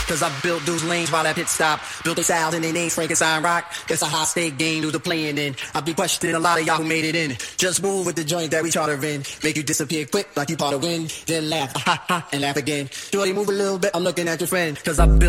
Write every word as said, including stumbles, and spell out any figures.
Cause I built those lanes while at pit stop. Built those styles and they names Frankenstein rock. It's a high stake game, who's the playing in. I be questioning a lot of y'all who made it in. Just move with the joint that we charter in. Make you disappear quick like you part of wind. Then laugh, ha ha, and laugh again. Shorty, move a little bit, I'm looking at your friend. Cause I built